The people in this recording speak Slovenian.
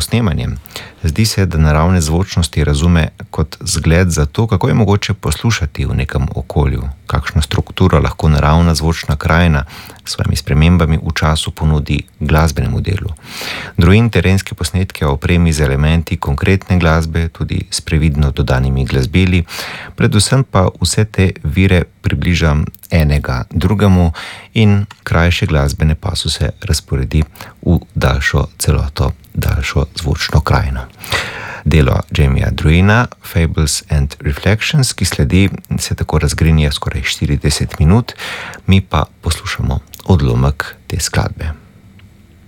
snemanjem. Zdi se, da naravne zvočnosti razume kot zgled za to, kako je mogoče poslušati v nekem okolju, kakšno strukturo lahko naravna zvočna krajina s svojimi spremembami v času ponudi glasbenemu delu. Druin terenske posnetke o opremi z elementi konkretne glasbe, tudi s previdno dodanimi glasbili, predvsem pa vse te vire približam enega drugemu in krajše glasbene pasuse razporedi v daljšo celoto, daljšo zvočno krajino. Delo Jamieja Druina, Fables and Reflections, ki sledi, se tako razgrinja skoraj 40 minut, mi pa poslušamo odlomek te skladbe.